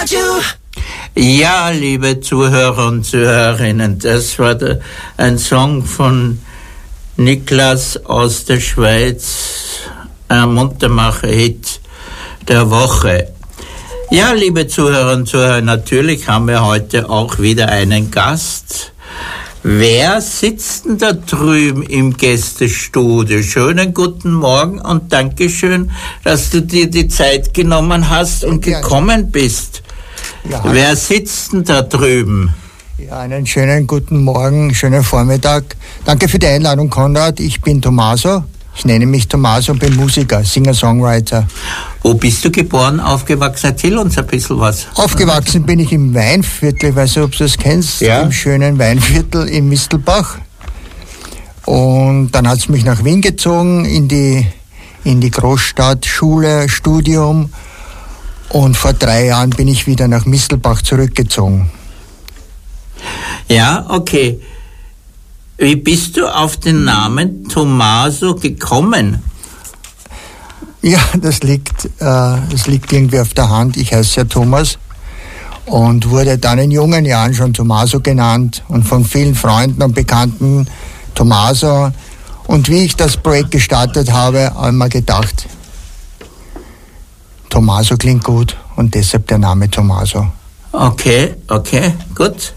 Ja, liebe Zuhörer und Zuhörerinnen, das war ein Song von Niklas aus der Schweiz, ein Muntermacher-Hit der Woche. Ja, liebe Zuhörer und Zuhörer, natürlich haben wir heute auch wieder einen Gast. Wer sitzt denn da drüben im Gästestudio? Schönen guten Morgen und Dankeschön, dass du dir die Zeit genommen hast und gekommen bist. Ja, wer sitzt denn da drüben? Ja, einen schönen guten Morgen, schönen Vormittag. Danke für die Einladung, Konrad. Ich bin Tommaso. Ich nenne mich Tommaso und bin Musiker, Singer-Songwriter. Wo bist du geboren, aufgewachsen? Erzähl uns ein bisschen was. Aufgewachsen bin ich im Weinviertel, ich weiß nicht, ob du das kennst, ja? Im schönen Weinviertel in Mistelbach. Und dann hat es mich nach Wien gezogen, in die Großstadt, Schule, Studium. Und vor 3 Jahren bin ich wieder nach Mistelbach zurückgezogen. Ja, okay. Wie bist du auf den Namen Tommaso gekommen? Ja, das liegt irgendwie auf der Hand. Ich heiße ja Thomas und wurde dann in jungen Jahren schon Tommaso genannt und von vielen Freunden und Bekannten Tommaso. Und wie ich das Projekt gestartet habe, habe ich mir gedacht, Tommaso klingt gut und deshalb der Name Tommaso. Okay, gut.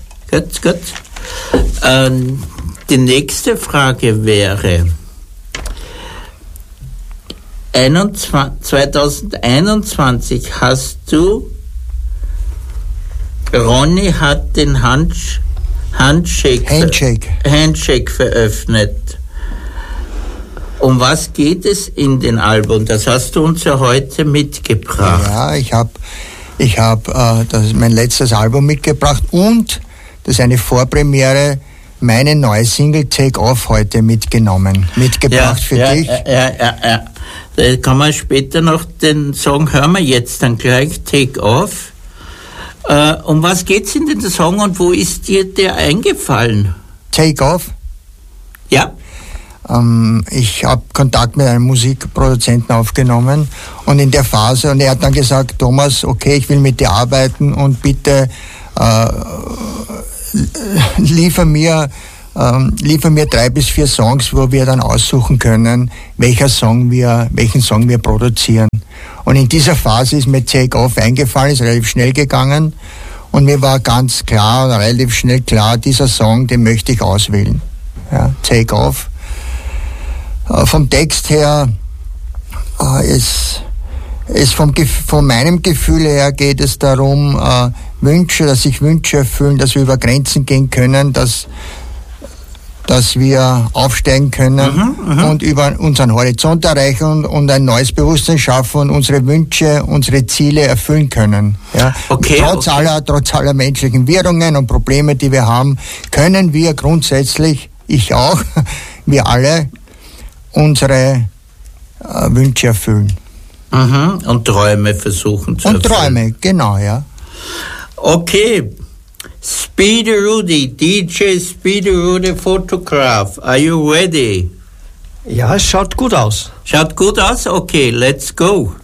Die nächste Frage wäre, 2021 hast du Ronny hat den Handshake veröffentlicht. Um was geht es in den Album? Das hast du uns ja heute mitgebracht. Ja, ich hab das ist mein letztes Album mitgebracht und das ist eine Vorpremiere, meine neue Single Take Off heute mitgebracht für dich. Ja. Da kann man später noch den Song, hören wir jetzt dann gleich, Take Off. Um was geht's in den Song und wo ist dir der eingefallen? Take Off? Ja. Ich habe Kontakt mit einem Musikproduzenten aufgenommen und in der Phase, und er hat dann gesagt, Thomas, okay, ich will mit dir arbeiten und bitte liefer mir 3 bis 4 Songs, wo wir dann aussuchen können, welchen Song wir produzieren. Und in dieser Phase ist mir Take Off eingefallen, ist relativ schnell gegangen und mir war ganz klar, relativ schnell klar, dieser Song, den möchte ich auswählen. Ja, Take Off. Vom Text her von meinem Gefühl her geht es darum, dass sich Wünsche erfüllen, dass wir über Grenzen gehen können, dass wir aufsteigen können und über unseren Horizont erreichen und ein neues Bewusstsein schaffen und unsere Wünsche, unsere Ziele erfüllen können. Ja? Trotz aller menschlichen Wirrungen und Probleme, die wir haben, können wir grundsätzlich, ich auch, wir alle, unsere Wünsche erfüllen. Und Träume versuchen zu erfüllen. Und Träume, genau, ja. Okay. Speedy Rudy, DJ Speedy Rudy Photograph. Are you ready? Ja, es schaut gut aus. Schaut gut aus? Okay, let's go.